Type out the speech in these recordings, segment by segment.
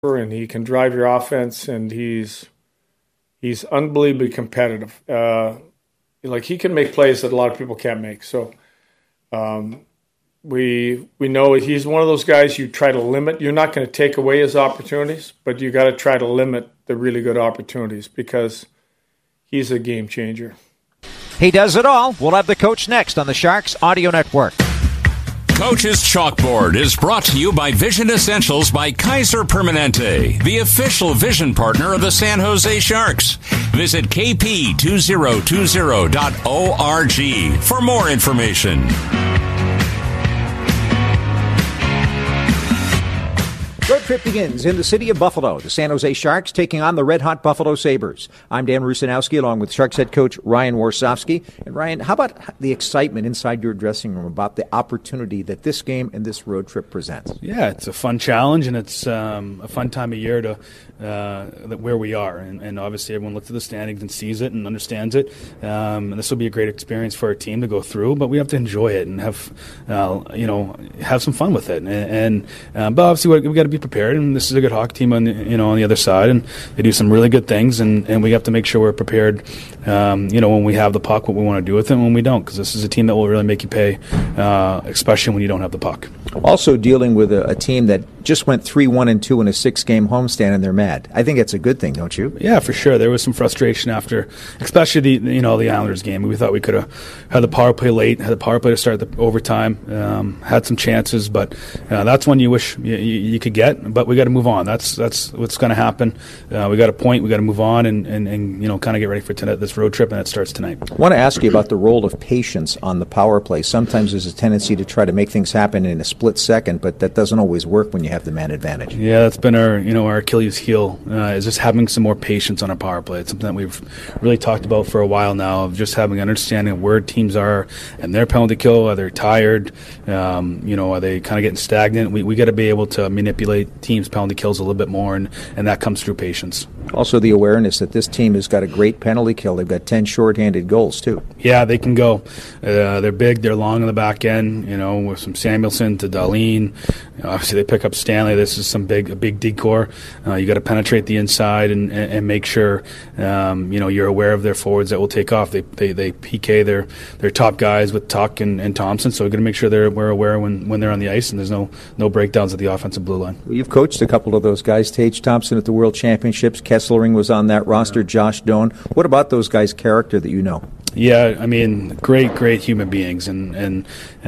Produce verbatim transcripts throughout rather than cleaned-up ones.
and he can drive your offense, and he's he's unbelievably competitive. Uh, like he can make plays that a lot of people can't make. So um, we we know he's one of those guys you try to limit. You're not going to take away his opportunities, but you got to try to limit the really good opportunities because he's a game changer. He does it all. We'll have the coach next on the Sharks Audio Network. Coach's Chalkboard is brought to you by Vision Essentials by Kaiser Permanente, the official vision partner of the San Jose Sharks. Visit k p two thousand twenty dot org for more information. Road trip begins in the city of Buffalo. The San Jose Sharks taking on the red-hot Buffalo Sabres. I'm Dan Rusanowski along with Sharks head coach Ryan Warsofsky. And Ryan, how about the excitement inside your dressing room about the opportunity that this game and this road trip presents? Yeah, it's a fun challenge, and it's um, a fun time of year to uh, where we are. And, and obviously everyone looks at the standings and sees it and understands it. Um, and this will be a great experience for our team to go through, but we have to enjoy it and have, uh, you know, have some fun with it. And, and um, but obviously we've got to be prepared, and this is a good hockey team on the, you know on the other side, and they do some really good things, and, and we have to make sure we're prepared um, you know when we have the puck, what we want to do with it and when we don't, because this is a team that will really make you pay, uh, especially when you don't have the puck. Also dealing with a, a team that just went three one and two in a six-game homestand, and they're mad. I think that's a good thing, don't you? Yeah, for sure. There was some frustration after, especially the you know the Islanders game. We thought we could have had the power play late, had the power play to start the overtime, um, had some chances, but uh, that's one you wish you, you, you could get. But we got to move on. That's that's what's going to happen. Uh, we got a point. We got to move on and, and, and you know kind of get ready for tonight, this road trip, and it starts tonight. I want to ask you about the role of patience on the power play. Sometimes there's a tendency to try to make things happen in a split second, but that doesn't always work when you have the man advantage. Yeah, that's been our you know our Achilles heel uh, is just having some more patience on our power play. It's something that we've really talked about for a while now, of just having an understanding of where teams are and their penalty kill. Are they tired? Um, you know, are they kind of getting stagnant? We we got to be able to manipulate teams' penalty kills a little bit more, and, and that comes through patience. Also the awareness that this team has got a great penalty kill. They've got ten shorthanded goals, too. Yeah, they can go. Uh, they're big, they're long on the back end, you know, with some Samuelson to Dahlin. You know, obviously, they pick up Stanley. This is some big, a big decor. Uh, you got to penetrate the inside and, and, and make sure, um, you know, you're aware of their forwards that will take off. They they, they P K their, their top guys with Tuck and, and Thompson, so we're going to make sure they're we're aware when, when they're on the ice and there's no, no breakdowns at the offensive blue line. Well, you've coached a couple of those guys. Tage Thompson at the World Championships. Kesselring was on that roster. Yeah. Josh Doan. What about those guys' character that you know? Yeah, I mean, great, great human beings, and and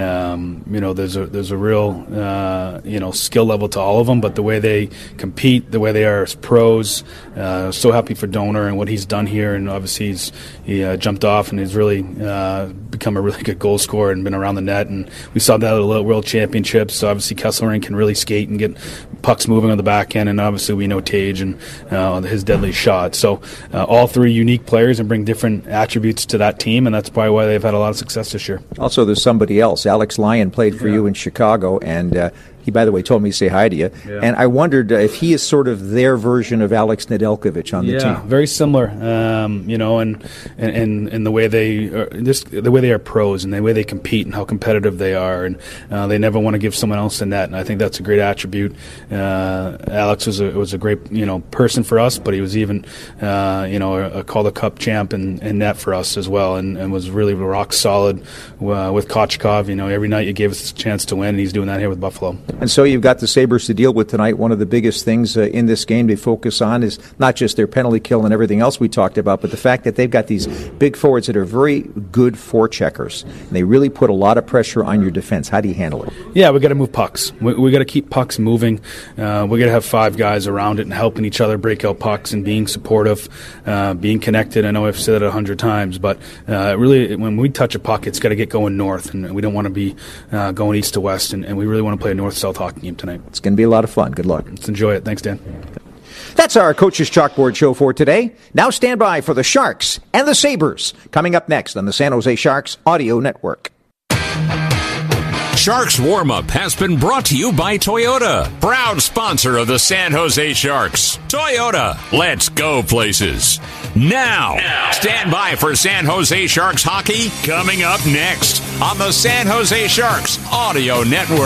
um, you know, there's a there's a real uh, you know skill level to all of them. But the way they compete, the way they are as pros, uh, so happy for Donor and what he's done here, and obviously he's he uh, jumped off and he's really uh, become a really good goal scorer and been around the net. And we saw that at the World Championships. So obviously Kesselring can really skate and get pucks moving on the back end, and obviously we know Tage and uh, his deadly shot. So uh, all three unique players and bring different attributes to that team, and that's probably why they've had a lot of success this year. Also, there's somebody else. Alex Lyon played for yeah. you in Chicago, and uh, he, by the way, told me to say hi to you. Yeah. And I wondered uh, if he is sort of their version of Alex Nedeljkovic on the yeah, team. Yeah, very similar. Um, you know, and and and the way they are, just the way they are pros and the way they compete and how competitive they are, and uh, they never want to give someone else the net. And I think that's a great attribute. Uh, Alex was a was a great you know person for us, but he was even uh, you know a, a Calder Cup champ in, in net for us as well, and, and was really rock solid uh, with Kochkov. You know, every night you gave us a chance to win, and he's doing that here with Buffalo. And so you've got the Sabres to deal with tonight. One of the biggest things uh, in this game they focus on is not just their penalty kill and everything else we talked about, but the fact that they've got these big forwards that are very good forecheckers. And they really put a lot of pressure on your defense. How do you handle it? Yeah, we got to move pucks. We, we got to keep pucks moving. Uh, we got to have five guys around it and helping each other break out pucks and being supportive, uh, being connected. I know I've said it a hundred times, but uh, really when we touch a puck, it's got to get going north, and we don't want to be uh, going east to west, and, and we really want to play a north-south hockey game tonight. It's going to be a lot of fun. Good luck. Let's enjoy it. Thanks, Dan. That's our Coach's Chalkboard show for today. Now stand by for the Sharks and the Sabres coming up next on the San Jose Sharks Audio Network. Sharks Warm-Up has been brought to you by Toyota, proud sponsor of the San Jose Sharks. Toyota, let's go places. Now, now, stand by for San Jose Sharks hockey coming up next on the San Jose Sharks Audio Network.